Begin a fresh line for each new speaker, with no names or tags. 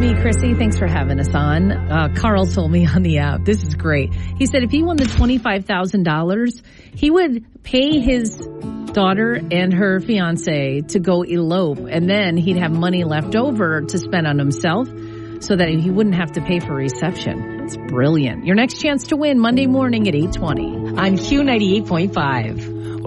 me, Chrissy. Thanks for having us on. Carl told me on the app. This is great. He said if he won the $25,000, he would pay his daughter and her fiance to go elope, and then he'd have money left over to spend on himself so that he wouldn't have to pay for reception. It's brilliant. Your next chance to win Monday morning at 8:20
on Q98.5.